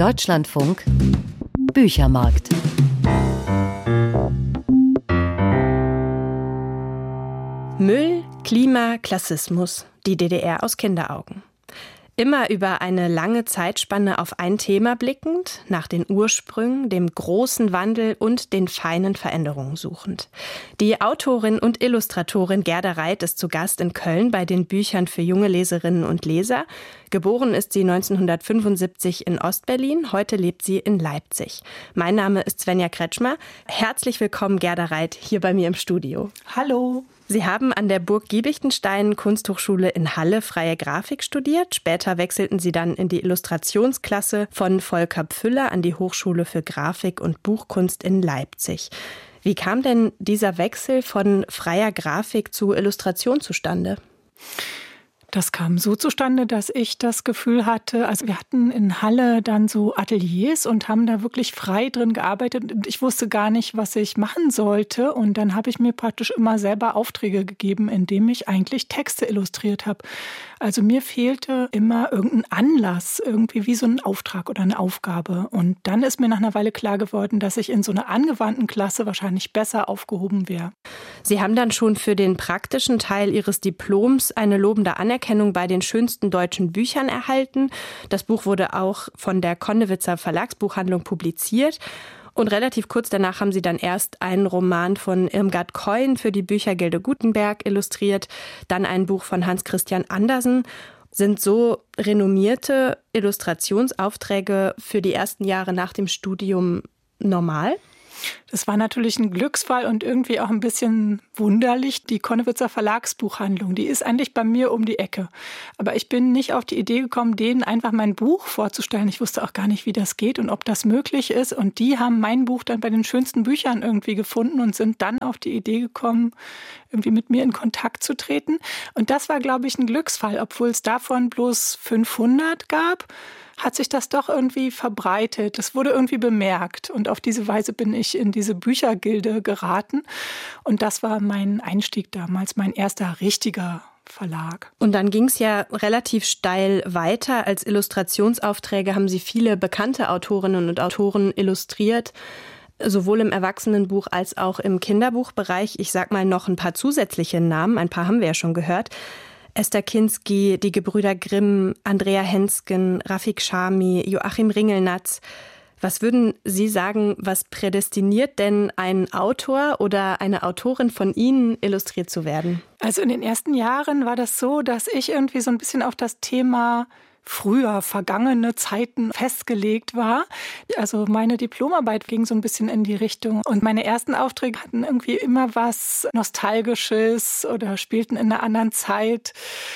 Deutschlandfunk Büchermarkt. Müll, Klima, Klassismus. Die DDR aus Kinderaugen. Immer über eine lange Zeitspanne auf ein Thema blickend, nach den Ursprüngen, dem großen Wandel und den feinen Veränderungen suchend. Die Autorin und Illustratorin Gerda Reit ist zu Gast in Köln bei den Büchern für junge Leserinnen und Leser. Geboren ist sie 1975 in Ostberlin, heute lebt sie in Leipzig. Mein Name ist Svenja Kretschmer. Herzlich willkommen, Gerda Reit, hier bei mir im Studio. Hallo. Sie haben an der Burg Giebichenstein Kunsthochschule in Halle freie Grafik studiert. Später wechselten Sie dann in die Illustrationsklasse von Volker Pfüller an die Hochschule für Grafik und Buchkunst in Leipzig. Wie kam denn dieser Wechsel von freier Grafik zu Illustration zustande? Das kam so zustande, dass ich das Gefühl hatte, also wir hatten in Halle dann so Ateliers und haben da wirklich frei drin gearbeitet. Und ich wusste gar nicht, was ich machen sollte. Und dann habe ich mir praktisch immer selber Aufträge gegeben, indem ich eigentlich Texte illustriert habe. Also mir fehlte immer irgendein Anlass, irgendwie wie so ein Auftrag oder eine Aufgabe. Und dann ist mir nach einer Weile klar geworden, dass ich in so einer angewandten Klasse wahrscheinlich besser aufgehoben wäre. Sie haben dann schon für den praktischen Teil Ihres Diploms eine lobende Anerkennung bei den schönsten deutschen Büchern erhalten. Das Buch wurde auch von der Konnewitzer Verlagsbuchhandlung publiziert. Und relativ kurz danach haben Sie dann erst einen Roman von Irmgard Keun für die Büchergilde Gutenberg illustriert, dann ein Buch von Hans Christian Andersen. Sind so renommierte Illustrationsaufträge für die ersten Jahre nach dem Studium normal? Das war natürlich ein Glücksfall und irgendwie auch ein bisschen wunderlich. Die Konnewitzer Verlagsbuchhandlung, die ist eigentlich bei mir um die Ecke. Aber ich bin nicht auf die Idee gekommen, denen einfach mein Buch vorzustellen. Ich wusste auch gar nicht, wie das geht und ob das möglich ist. Und die haben mein Buch dann bei den schönsten Büchern irgendwie gefunden und sind dann auf die Idee gekommen, irgendwie mit mir in Kontakt zu treten. Und das war, glaube ich, ein Glücksfall. Obwohl es davon bloß 500 gab, hat sich das doch irgendwie verbreitet. Das wurde irgendwie bemerkt. Und auf diese Weise bin ich in diese Büchergilde geraten. Und das war mein Einstieg damals, mein erster richtiger Verlag. Und dann ging es ja relativ steil weiter. Als Illustrationsaufträge haben Sie viele bekannte Autorinnen und Autoren illustriert, sowohl im Erwachsenenbuch als auch im Kinderbuchbereich. Ich sag mal noch ein paar zusätzliche Namen, ein paar haben wir ja schon gehört. Esther Kinski, die Gebrüder Grimm, Andrea Hensken, Rafik Chami, Joachim Ringelnatz. Was würden Sie sagen, was prädestiniert denn einen Autor oder eine Autorin von Ihnen, illustriert zu werden? Also in den ersten Jahren war das so, dass ich irgendwie so ein bisschen auf das Thema früher, vergangene Zeiten festgelegt war. Also meine Diplomarbeit ging so ein bisschen in die Richtung. Und meine ersten Aufträge hatten irgendwie immer was Nostalgisches oder spielten in einer anderen Zeit.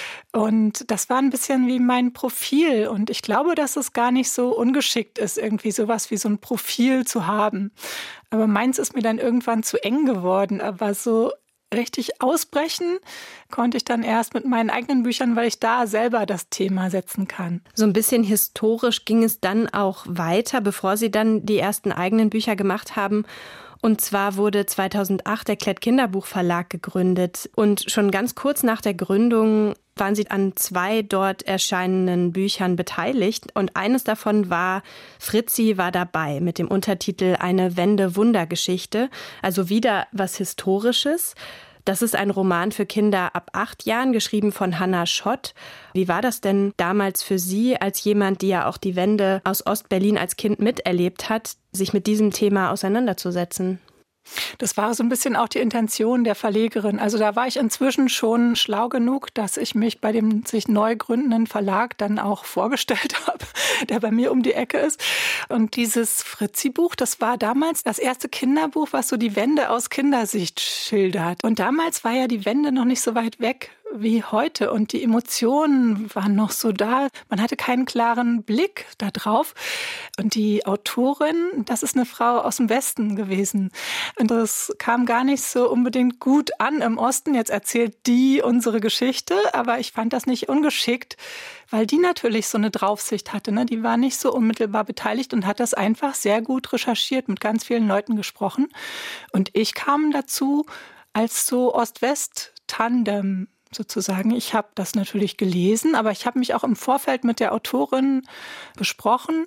Und das war ein bisschen wie mein Profil. Und ich glaube, dass es gar nicht so ungeschickt ist, irgendwie sowas wie so ein Profil zu haben. Aber meins ist mir dann irgendwann zu eng geworden. Aber so richtig ausbrechen konnte ich dann erst mit meinen eigenen Büchern, weil ich da selber das Thema setzen kann. So ein bisschen historisch ging es dann auch weiter, bevor Sie dann die ersten eigenen Bücher gemacht haben. Und zwar wurde 2008 der Klett Kinderbuchverlag gegründet. Und schon ganz kurz nach der Gründung waren Sie an 2 dort erscheinenden Büchern beteiligt. Und eines davon war Fritzi war dabei mit dem Untertitel Eine Wende-Wunder-Geschichte. Also wieder was Historisches. Das ist ein Roman für Kinder ab 8 Jahren, geschrieben von Hannah Schott. Wie war das denn damals für Sie, als jemand, die ja auch die Wende aus Ostberlin als Kind miterlebt hat, sich mit diesem Thema auseinanderzusetzen? Das war so ein bisschen auch die Intention der Verlegerin. Also da war ich inzwischen schon schlau genug, dass ich mich bei dem sich neu gründenden Verlag dann auch vorgestellt habe, der bei mir um die Ecke ist. Und dieses Fritzi-Buch, das war damals das erste Kinderbuch, was so die Wende aus Kindersicht schildert. Und damals war ja die Wende noch nicht so weit weg wie heute und die Emotionen waren noch so da. Man hatte keinen klaren Blick da drauf. Und die Autorin, das ist eine Frau aus dem Westen gewesen. Und das kam gar nicht so unbedingt gut an im Osten. Jetzt erzählt die unsere Geschichte, aber ich fand das nicht ungeschickt, weil die natürlich so eine Draufsicht hatte. Ne? Die war nicht so unmittelbar beteiligt und hat das einfach sehr gut recherchiert, mit ganz vielen Leuten gesprochen. Und ich kam dazu als so Ost-West-Tandem sozusagen. Ich habe das natürlich gelesen, aber ich habe mich auch im Vorfeld mit der Autorin besprochen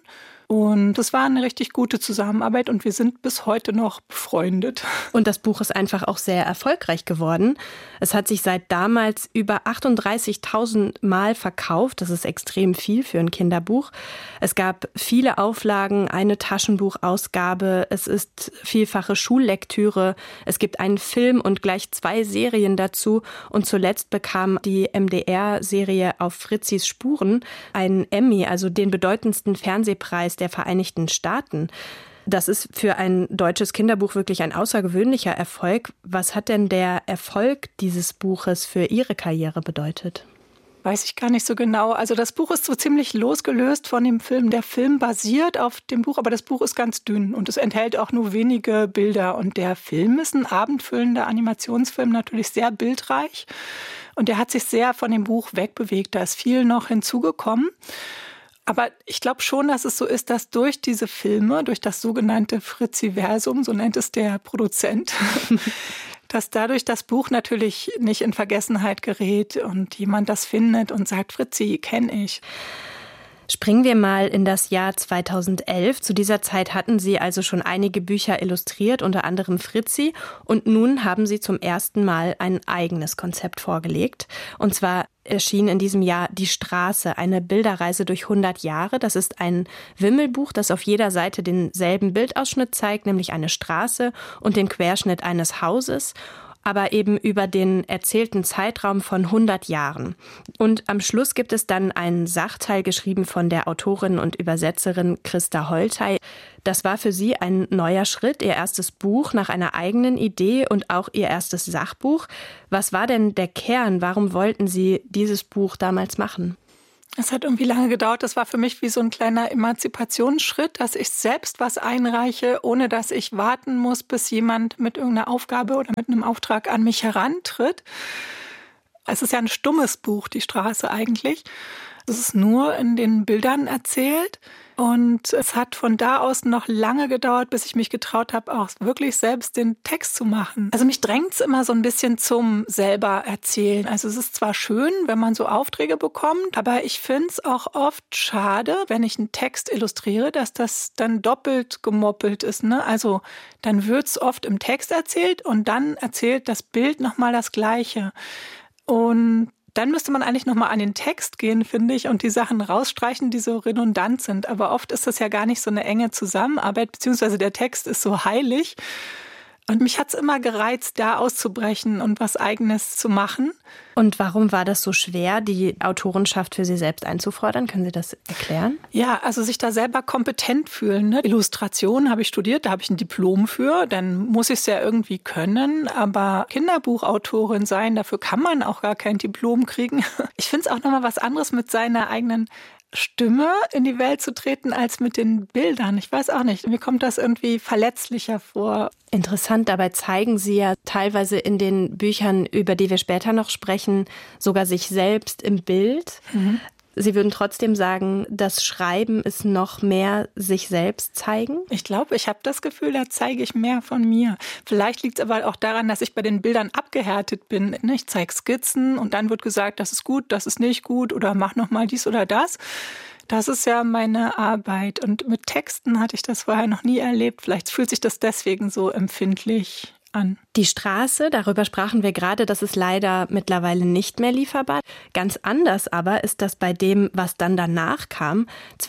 Und es war eine richtig gute Zusammenarbeit und wir sind bis heute noch befreundet. Und das Buch ist einfach auch sehr erfolgreich geworden. Es hat sich seit damals über 38.000 Mal verkauft. Das ist extrem viel für ein Kinderbuch. Es gab viele Auflagen, eine Taschenbuchausgabe. Es ist vielfache Schullektüre. Es gibt einen Film und gleich 2 Serien dazu. Und zuletzt bekam die MDR-Serie Auf Fritzis Spuren einen Emmy, also den bedeutendsten Fernsehpreis der Vereinigten Staaten. Das ist für ein deutsches Kinderbuch wirklich ein außergewöhnlicher Erfolg. Was hat denn der Erfolg dieses Buches für Ihre Karriere bedeutet? Weiß ich gar nicht so genau. Also das Buch ist so ziemlich losgelöst von dem Film. Der Film basiert auf dem Buch, aber das Buch ist ganz dünn und es enthält auch nur wenige Bilder. Und der Film ist ein abendfüllender Animationsfilm, natürlich sehr bildreich. Und der hat sich sehr von dem Buch wegbewegt. Da ist viel noch hinzugekommen. Aber ich glaube schon, dass es so ist, dass durch diese Filme, durch das sogenannte Fritziversum, so nennt es der Produzent, dass dadurch das Buch natürlich nicht in Vergessenheit gerät und jemand das findet und sagt, Fritzi, kenne ich. Springen wir mal in das Jahr 2011. Zu dieser Zeit hatten Sie also schon einige Bücher illustriert, unter anderem Fritzi. Und nun haben Sie zum ersten Mal ein eigenes Konzept vorgelegt. Und zwar erschien in diesem Jahr Die Straße, eine Bilderreise durch 100 Jahre. Das ist ein Wimmelbuch, das auf jeder Seite denselben Bildausschnitt zeigt, nämlich eine Straße und den Querschnitt eines Hauses, aber eben über den erzählten Zeitraum von 100 Jahren. Und am Schluss gibt es dann einen Sachteil, geschrieben von der Autorin und Übersetzerin Christa Holtei. Das war für Sie ein neuer Schritt, Ihr erstes Buch nach einer eigenen Idee und auch Ihr erstes Sachbuch. Was war denn der Kern? Warum wollten Sie dieses Buch damals machen? Es hat irgendwie lange gedauert. Das war für mich wie so ein kleiner Emanzipationsschritt, dass ich selbst was einreiche, ohne dass ich warten muss, bis jemand mit irgendeiner Aufgabe oder mit einem Auftrag an mich herantritt. Es ist ja ein stummes Buch, Die Straße eigentlich. Es ist nur in den Bildern erzählt. Und es hat von da aus noch lange gedauert, bis ich mich getraut habe, auch wirklich selbst den Text zu machen. Also mich drängt es immer so ein bisschen zum selber erzählen. Also es ist zwar schön, wenn man so Aufträge bekommt, aber ich finde es auch oft schade, wenn ich einen Text illustriere, dass das dann doppelt gemoppelt ist, ne? Also dann wird es oft im Text erzählt und dann erzählt das Bild nochmal das Gleiche. Und dann müsste man eigentlich nochmal an den Text gehen, finde ich, und die Sachen rausstreichen, die so redundant sind. Aber oft ist das ja gar nicht so eine enge Zusammenarbeit, beziehungsweise der Text ist so heilig. Und mich hat es immer gereizt, da auszubrechen und was Eigenes zu machen. Und warum war das so schwer, die Autorenschaft für Sie selbst einzufordern? Können Sie das erklären? Ja, also sich da selber kompetent fühlen. Ne? Illustration habe ich studiert, da habe ich ein Diplom für. Dann muss ich es ja irgendwie können. Aber Kinderbuchautorin sein, dafür kann man auch gar kein Diplom kriegen. Ich finde es auch nochmal was anderes, mit seiner eigenen Stimme in die Welt zu treten, als mit den Bildern. Ich weiß auch nicht, mir kommt das irgendwie verletzlicher vor. Interessant, dabei zeigen Sie ja teilweise in den Büchern, über die wir später noch sprechen, sogar sich selbst im Bild. Mhm. Sie würden trotzdem sagen, das Schreiben ist noch mehr sich selbst zeigen? Ich glaube, ich habe das Gefühl, da zeige ich mehr von mir. Vielleicht liegt es aber auch daran, dass ich bei den Bildern abgehärtet bin. Ich zeige Skizzen und dann wird gesagt, das ist gut, das ist nicht gut oder mach noch mal dies oder das. Das ist ja meine Arbeit. Und mit Texten hatte ich das vorher noch nie erlebt. Vielleicht fühlt sich das deswegen so empfindlich an. Die Straße, darüber sprachen wir gerade, das ist leider mittlerweile nicht mehr lieferbar. Ganz anders aber ist das bei dem, was dann danach kam.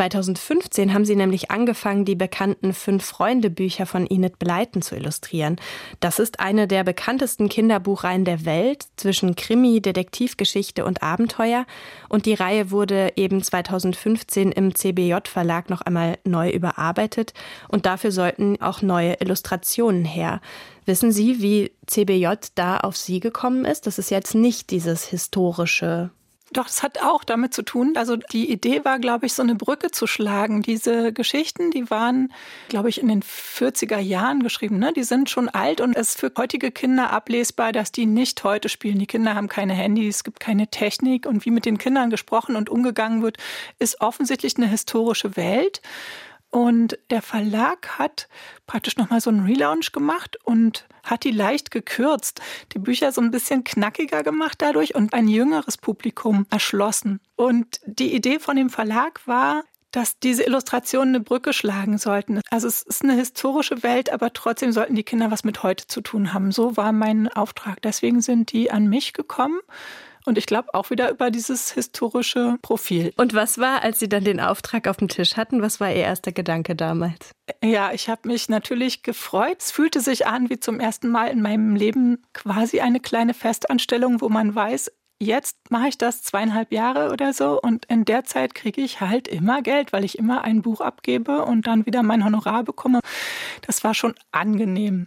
2015 haben Sie nämlich angefangen, die bekannten 5-Freunde-Bücher von Enid Blyton zu illustrieren. Das ist eine der bekanntesten Kinderbuchreihen der Welt, zwischen Krimi, Detektivgeschichte und Abenteuer. Und die Reihe wurde eben 2015 im CBJ-Verlag noch einmal neu überarbeitet. Und dafür sollten auch neue Illustrationen her. Wissen Sie, wie CBJ da auf Sie gekommen ist? Das ist jetzt nicht dieses historische. Doch, das hat auch damit zu tun. Also die Idee war, glaube ich, so eine Brücke zu schlagen. Diese Geschichten, die waren, glaube ich, in den 40er Jahren geschrieben. Ne? Die sind schon alt und es ist für heutige Kinder ablesbar, dass die nicht heute spielen. Die Kinder haben keine Handys, es gibt keine Technik. Und wie mit den Kindern gesprochen und umgegangen wird, ist offensichtlich eine historische Welt. Und der Verlag hat praktisch nochmal so einen Relaunch gemacht und hat die leicht gekürzt, die Bücher so ein bisschen knackiger gemacht dadurch und ein jüngeres Publikum erschlossen. Und die Idee von dem Verlag war, dass diese Illustrationen eine Brücke schlagen sollten. Also es ist eine historische Welt, aber trotzdem sollten die Kinder was mit heute zu tun haben. So war mein Auftrag. Deswegen sind die an mich gekommen. Und ich glaube auch wieder über dieses historische Profil. Und was war, als Sie dann den Auftrag auf dem Tisch hatten, was war Ihr erster Gedanke damals? Ja, ich habe mich natürlich gefreut. Es fühlte sich an wie zum ersten Mal in meinem Leben quasi eine kleine Festanstellung, wo man weiß, jetzt mache ich das 2,5 Jahre oder so und in der Zeit kriege ich halt immer Geld, weil ich immer ein Buch abgebe und dann wieder mein Honorar bekomme. Das war schon angenehm.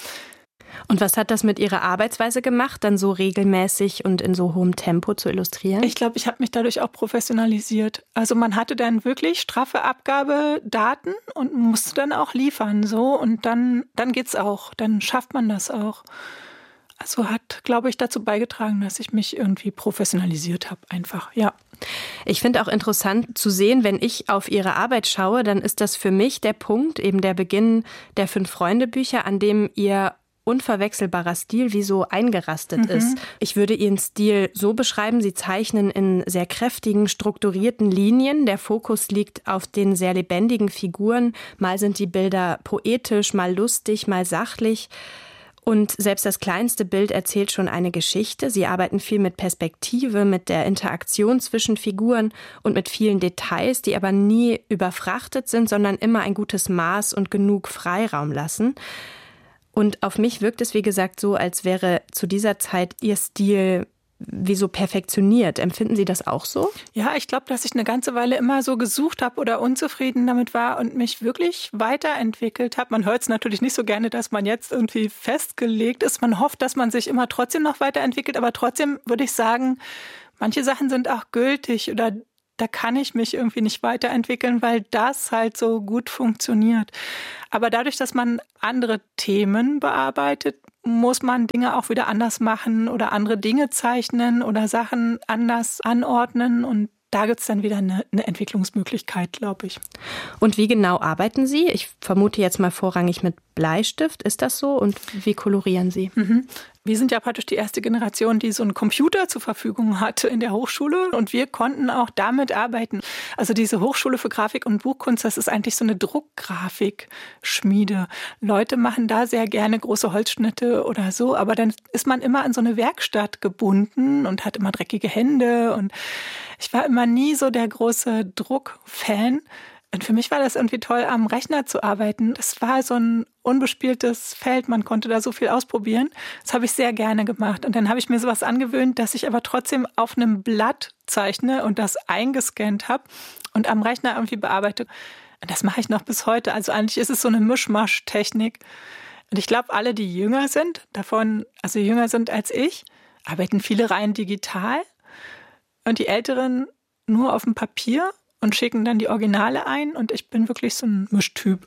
Und was hat das mit Ihrer Arbeitsweise gemacht, dann so regelmäßig und in so hohem Tempo zu illustrieren? Ich glaube, ich habe mich dadurch auch professionalisiert. Also man hatte dann wirklich straffe Abgabedaten und musste dann auch liefern. So und dann geht's auch, dann schafft man das auch. Also hat, glaube ich, dazu beigetragen, dass ich mich irgendwie professionalisiert habe, einfach, ja. Ich finde auch interessant zu sehen, wenn ich auf Ihre Arbeit schaue, dann ist das für mich der Punkt, eben der Beginn der 5-Freunde-Bücher, an dem Ihr unverwechselbarer Stil wie so eingerastet ist. Ich würde Ihren Stil so beschreiben, Sie zeichnen in sehr kräftigen, strukturierten Linien. Der Fokus liegt auf den sehr lebendigen Figuren. Mal sind die Bilder poetisch, mal lustig, mal sachlich. Und selbst das kleinste Bild erzählt schon eine Geschichte. Sie arbeiten viel mit Perspektive, mit der Interaktion zwischen Figuren und mit vielen Details, die aber nie überfrachtet sind, sondern immer ein gutes Maß und genug Freiraum lassen. Und auf mich wirkt es, wie gesagt, so, als wäre zu dieser Zeit Ihr Stil wie so perfektioniert. Empfinden Sie das auch so? Ja, ich glaube, dass ich eine ganze Weile immer so gesucht habe oder unzufrieden damit war und mich wirklich weiterentwickelt habe. Man hört es natürlich nicht so gerne, dass man jetzt irgendwie festgelegt ist. Man hofft, dass man sich immer trotzdem noch weiterentwickelt. Aber trotzdem würde ich sagen, manche Sachen sind auch gültig oder da kann ich mich irgendwie nicht weiterentwickeln, weil das halt so gut funktioniert. Aber dadurch, dass man andere Themen bearbeitet, muss man Dinge auch wieder anders machen oder andere Dinge zeichnen oder Sachen anders anordnen. Und da gibt es dann wieder eine Entwicklungsmöglichkeit, glaube ich. Und wie genau arbeiten Sie? Ich vermute jetzt mal vorrangig mit Bleistift. Ist das so? Und wie kolorieren Sie? Wir sind ja praktisch die erste Generation, die so einen Computer zur Verfügung hatte in der Hochschule. Und wir konnten auch damit arbeiten. Also diese Hochschule für Grafik und Buchkunst, das ist eigentlich so eine Druckgrafikschmiede. Leute machen da sehr gerne große Holzschnitte oder so. Aber dann ist man immer an so eine Werkstatt gebunden und hat immer dreckige Hände. Und ich war immer nie so der große Druckfan. Und für mich war das irgendwie toll, am Rechner zu arbeiten. Das war so ein unbespieltes Feld, man konnte da so viel ausprobieren. Das habe ich sehr gerne gemacht. Und dann habe ich mir sowas angewöhnt, dass ich aber trotzdem auf einem Blatt zeichne und das eingescannt habe und am Rechner irgendwie bearbeite. Und das mache ich noch bis heute. Also eigentlich ist es so eine Mischmasch-Technik. Und ich glaube, alle, die jünger sind, also jünger sind als ich, arbeiten viele rein digital. Und die Älteren nur auf dem Papier und schicken dann die Originale ein und ich bin wirklich so ein Mischtyp.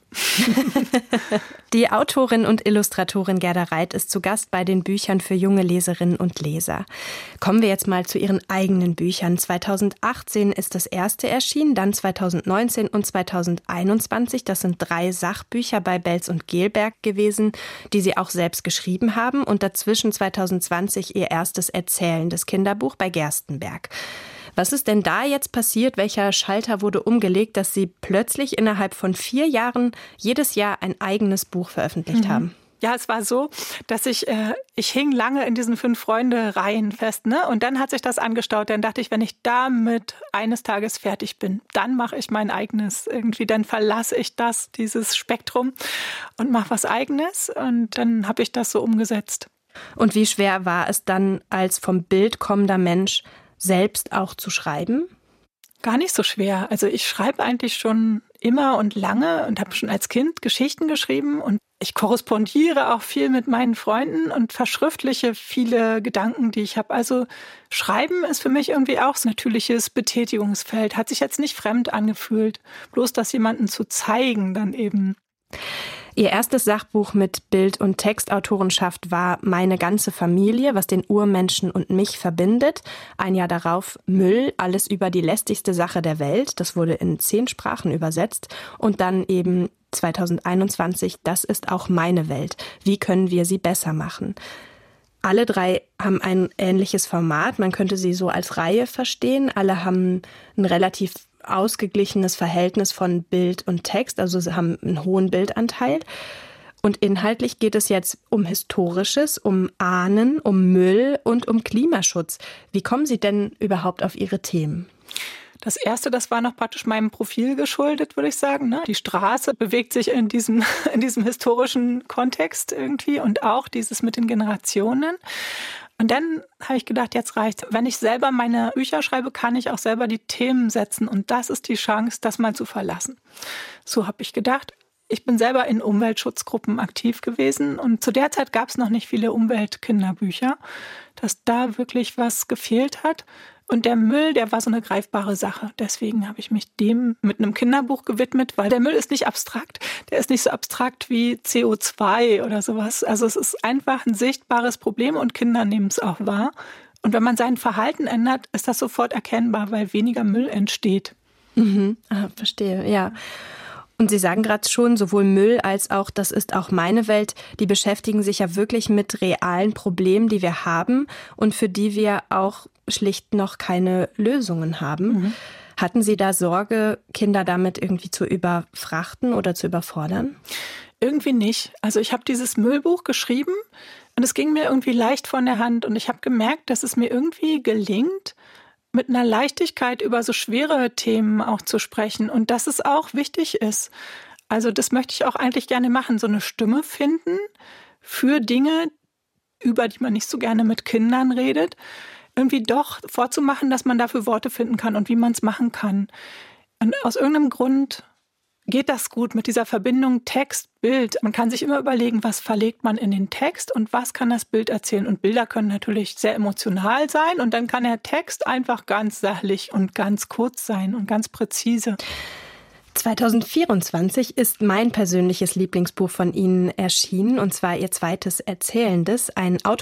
Die Autorin und Illustratorin Gerda Reit ist zu Gast bei den Büchern für junge Leserinnen und Leser. Kommen wir jetzt mal zu ihren eigenen Büchern. 2018 ist das erste erschienen, dann 2019 und 2021. Das sind 3 Sachbücher bei Belz und Gelberg gewesen, die sie auch selbst geschrieben haben. Und dazwischen 2020 ihr erstes erzählendes Kinderbuch bei Gerstenberg. Was ist denn da jetzt passiert? Welcher Schalter wurde umgelegt, dass Sie plötzlich innerhalb von 4 Jahren jedes Jahr ein eigenes Buch veröffentlicht haben? Ja, es war so, dass ich hing lange in diesen 5-Freunde-Reihen fest, ne? Und dann hat sich das angestaut. Dann dachte ich, wenn ich damit eines Tages fertig bin, dann mache ich mein eigenes irgendwie. Dann verlasse ich dieses Spektrum und mache was Eigenes. Und dann habe ich das so umgesetzt. Und wie schwer war es dann, als vom Bild kommender Mensch selbst auch zu schreiben? Gar nicht so schwer. Also ich schreibe eigentlich schon immer und lange und habe schon als Kind Geschichten geschrieben und ich korrespondiere auch viel mit meinen Freunden und verschriftliche viele Gedanken, die ich habe. Also Schreiben ist für mich irgendwie auch so ein natürliches Betätigungsfeld. Hat sich jetzt nicht fremd angefühlt, bloß das jemandem zu zeigen dann eben. Ihr erstes Sachbuch mit Bild- und Textautorenschaft war Meine ganze Familie, was den Urmenschen und mich verbindet. Ein Jahr darauf Müll, alles über die lästigste Sache der Welt. Das wurde in 10 Sprachen übersetzt. Und dann eben 2021, das ist auch meine Welt. Wie können wir sie besser machen? Alle 3 haben ein ähnliches Format. Man könnte sie so als Reihe verstehen. Alle haben einen relativ ausgeglichenes Verhältnis von Bild und Text, also sie haben einen hohen Bildanteil. Und inhaltlich geht es jetzt um Historisches, um Ahnen, um Müll und um Klimaschutz. Wie kommen Sie denn überhaupt auf Ihre Themen? Das erste, das war noch praktisch meinem Profil geschuldet, würde ich sagen. Ne? Die Straße bewegt sich in diesem historischen Kontext irgendwie und auch dieses mit den Generationen. Und dann habe ich gedacht, jetzt reicht's. Wenn ich selber meine Bücher schreibe, kann ich auch selber die Themen setzen. Und das ist die Chance, das mal zu verlassen. So habe ich gedacht. Ich bin selber in Umweltschutzgruppen aktiv gewesen und zu der Zeit gab es noch nicht viele Umweltkinderbücher, dass da wirklich was gefehlt hat. Und der Müll, der war so eine greifbare Sache. Deswegen habe ich mich dem mit einem Kinderbuch gewidmet, weil der Müll ist nicht abstrakt. Der ist nicht so abstrakt wie CO2 oder sowas. Also es ist einfach ein sichtbares Problem und Kinder nehmen es auch wahr. Und wenn man sein Verhalten ändert, ist das sofort erkennbar, weil weniger Müll entsteht. Verstehe, ja. Und Sie sagen gerade schon, sowohl Müll als auch Das ist auch meine Welt, die beschäftigen sich ja wirklich mit realen Problemen, die wir haben und für die wir auch schlicht noch keine Lösungen haben. Hatten Sie da Sorge, Kinder damit irgendwie zu überfrachten oder zu überfordern? Irgendwie nicht. Also ich habe dieses Müllbuch geschrieben und es ging mir irgendwie leicht von der Hand und ich habe gemerkt, dass es mir irgendwie gelingt, mit einer Leichtigkeit über so schwere Themen auch zu sprechen und dass es auch wichtig ist. Also das möchte ich auch eigentlich gerne machen, so eine Stimme finden für Dinge, über die man nicht so gerne mit Kindern redet, irgendwie doch vorzumachen, dass man dafür Worte finden kann und wie man es machen kann. Und aus irgendeinem Grund geht das gut mit dieser Verbindung Text, Bild. Man kann sich immer überlegen, was verlegt man in den Text und was kann das Bild erzählen. Und Bilder können natürlich sehr emotional sein und dann kann der Text einfach ganz sachlich und ganz kurz sein und ganz präzise. 2024 ist mein persönliches Lieblingsbuch von Ihnen erschienen, und zwar Ihr zweites Erzählendes, ein